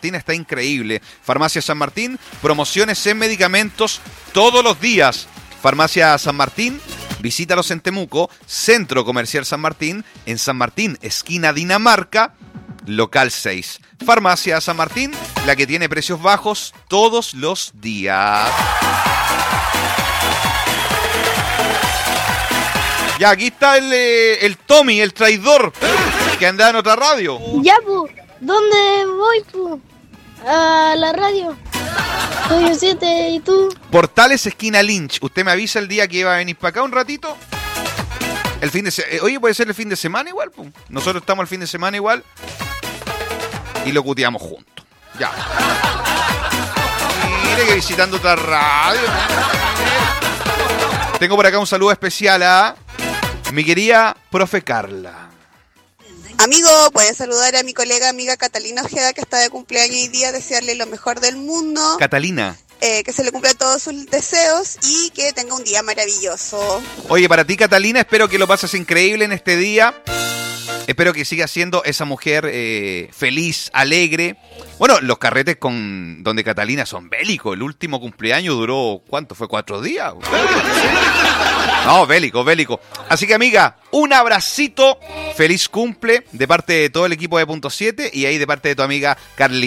Martín está increíble. Farmacia San Martín, promociones en medicamentos todos los días. Farmacia San Martín, visítalos en Temuco, Centro Comercial San Martín, en San Martín, esquina Dinamarca, local 6. Farmacia San Martín, la que tiene precios bajos todos los días. Ya, aquí está el Tommy, el traidor, que anda en otra radio. Ya, pu. ¿Dónde voy, pu? A la radio. Estudio 7, ¿y tú? Portales, esquina Lynch. ¿Usted me avisa el día que iba a venir para acá un ratito? Oye, puede ser el fin de semana igual, pu. Nosotros estamos el fin de semana igual. Y lo cuteamos juntos. Ya. Mire que visitando otra radio. Tengo por acá un saludo especial a mi querida profe Carla. Amigo, puedes saludar a mi amiga Catalina Ojeda, que está de cumpleaños hoy día, desearle lo mejor del mundo. Catalina. Que se le cumpla todos sus deseos y que tenga un día maravilloso. Oye, para ti, Catalina, espero que lo pases increíble en este día. Espero que sigas siendo esa mujer feliz, alegre. Bueno, los carretes con donde Catalina son bélicos. El último cumpleaños duró, ¿cuánto fue? 4 días. No, bélico. Así que, amiga, un abracito. Feliz cumple de parte de todo el equipo de Punto 7 y ahí de parte de tu amiga Carlita.